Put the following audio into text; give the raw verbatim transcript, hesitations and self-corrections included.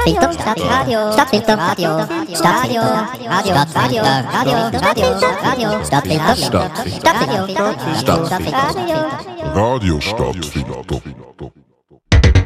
Stadtfilter, Stadtradio, Stadtfilter, Radio, Stadtradio, Radio, Radio, Radio, Radio, Radio, Stadtfilter, Stadtfilter, Stadtfilter, Stadtfilter, Radio Stadtfilter.